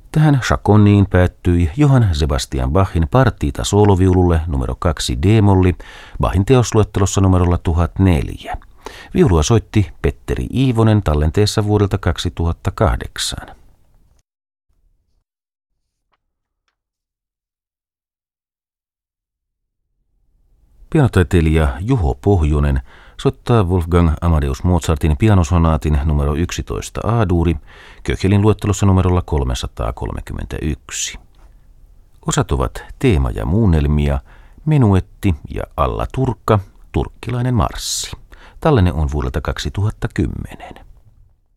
Tähän Chaconniin päättyi Johann Sebastian Bachin partita sooloviululle numero 2 D-molli Bachin teosluettelossa numerolla 1004. Viulua soitti Petteri Iivonen tallenteessa vuodelta 2008. Pianotaiteilija Juho Pohjonen soittaa Wolfgang Amadeus Mozartin pianosonaatin numero 11 A-duuri Köchelin luettelossa numerolla 331. Osat ovat teema ja muunnelmia, menuetti ja alla turkka, turkkilainen marssi. Tallenne on vuodelta 2010.